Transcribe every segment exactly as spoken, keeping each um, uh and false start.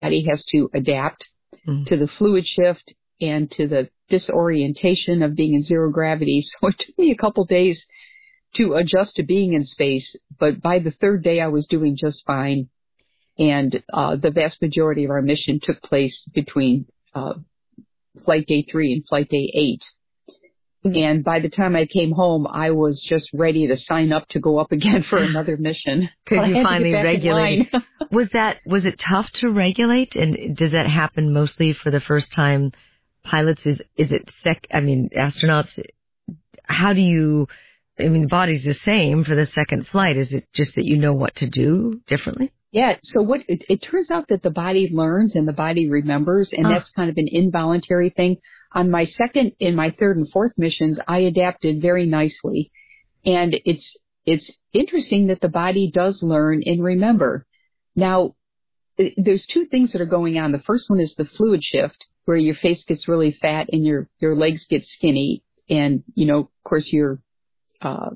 body has to adapt mm. to the fluid shift and to the disorientation of being in zero gravity. So it took me a couple days to adjust to being in space, but by the third day I was doing just fine. And uh, the vast majority of our mission took place between uh, flight day three and flight day eight. And by the time I came home, I was just ready to sign up to go up again for another mission. Because you finally regulated. was that was it tough to regulate? And does that happen mostly for the first time pilots? Is is it sec? I mean, astronauts. How do you? I mean, the body's the same for the second flight. Is it just that you know what to do differently? Yeah. So what it, it turns out that the body learns and the body remembers, and oh. that's kind of an involuntary thing. On my second, in my third and fourth missions, I adapted very nicely. And it's, it's interesting that the body does learn and remember. Now, there's two things that are going on. The first one is the fluid shift, where your face gets really fat and your, your legs get skinny. And, you know, of course, your, uh,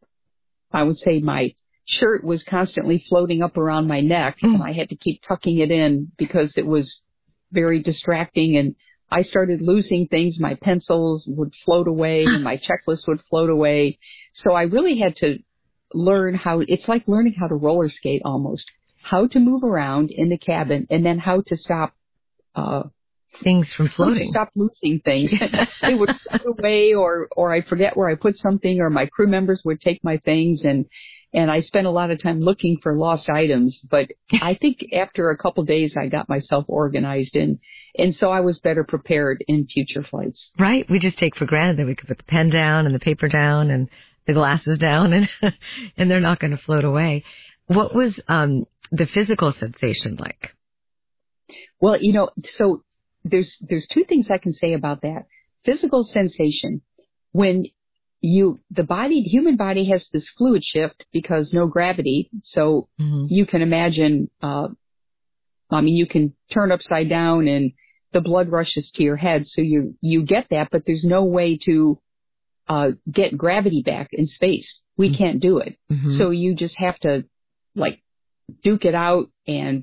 I would say my shirt was constantly floating up around my neck, mm. and I had to keep tucking it in because it was very distracting. And I started losing things. My pencils would float away and my checklist would float away. So I really had to learn how, it's like learning how to roller skate almost, how to move around in the cabin and then how to stop, uh, things from floating. To stop losing things. They would float away or, or I'd forget where I put something or my crew members would take my things and, and I spent a lot of time looking for lost items. But I think after a couple of days, I got myself organized and, And so I was better prepared in future flights. Right. We just take for granted that we could put the pen down and the paper down and the glasses down and and they're not going to float away. What was um, the physical sensation like? Well, you know, so there's there's two things I can say about that. Physical sensation. When you, the body, the human body has this fluid shift because no gravity. So mm-hmm. you can imagine, uh, I mean, you can turn upside down and the blood rushes to your head. So you, you get that, but there's no way to, uh, get gravity back in space. We mm-hmm. can't do it. Mm-hmm. So you just have to like duke it out and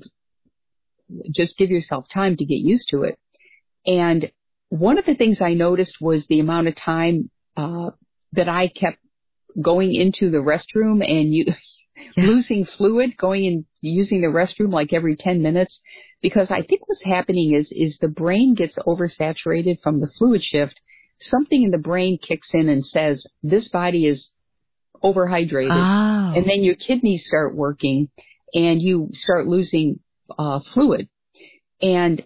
just give yourself time to get used to it. And one of the things I noticed was the amount of time, uh, that I kept going into the restroom and you, yeah. losing fluid, going and using the restroom like every ten minutes, because I think what's happening is, is the brain gets oversaturated from the fluid shift. Something in the brain kicks in and says, this body is overhydrated. Oh. And then your kidneys start working and you start losing, uh, fluid. And,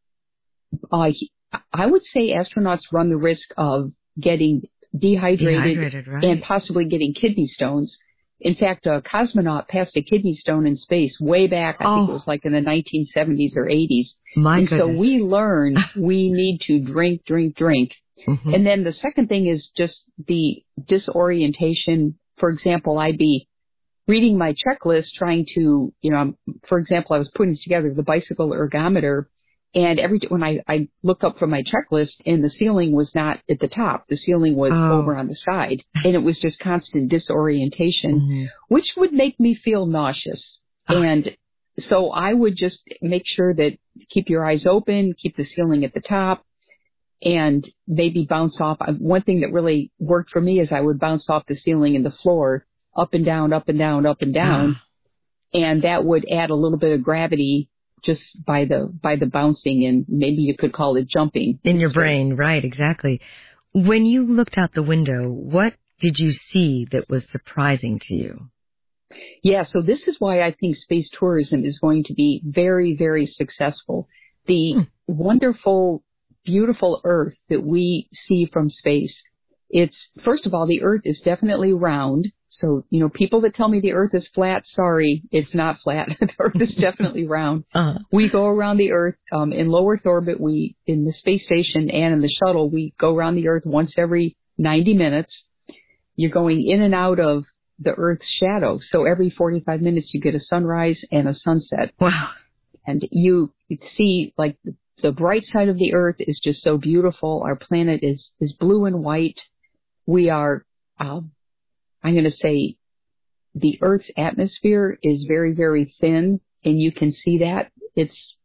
uh, I would say astronauts run the risk of getting dehydrated, dehydrated right. and possibly getting kidney stones. In fact, a cosmonaut passed a kidney stone in space way back. I oh. think it was like in the nineteen seventies or eighties. My and goodness. So we learn we need to drink, drink, drink. Mm-hmm. And then the second thing is just the disorientation. For example, I'd be reading my checklist trying to, you know, for example, I was putting together the bicycle ergometer. And every when I, I looked up from my checklist and the ceiling was not at the top, the ceiling was oh. over on the side, and it was just constant disorientation, mm-hmm. which would make me feel nauseous. Oh. And so I would just make sure that keep your eyes open, keep the ceiling at the top, and maybe bounce off. One thing that really worked for me is I would bounce off the ceiling and the floor, up and down, up and down, up and down, oh. and that would add a little bit of gravity. Just by the by the bouncing, and maybe you could call it jumping. In your brain, right, exactly. When you looked out the window, what did you see that was surprising to you? Yeah, so this is why I think space tourism is going to be very, very successful. The hmm. wonderful, beautiful Earth that we see from space. It's, first of all, the Earth is definitely round. So, you know, people that tell me the Earth is flat, sorry, it's not flat. The Earth is definitely round. Uh-huh. We go around the Earth um, in low Earth orbit. We, in the space station and in the shuttle, we go around the Earth once every ninety minutes. You're going in and out of the Earth's shadow. So every forty-five minutes, you get a sunrise and a sunset. Wow. And you see, like, the bright side of the Earth is just so beautiful. Our planet is, is blue and white. We are, um, I'm going to say the Earth's atmosphere is very, very thin, and you can see that. It's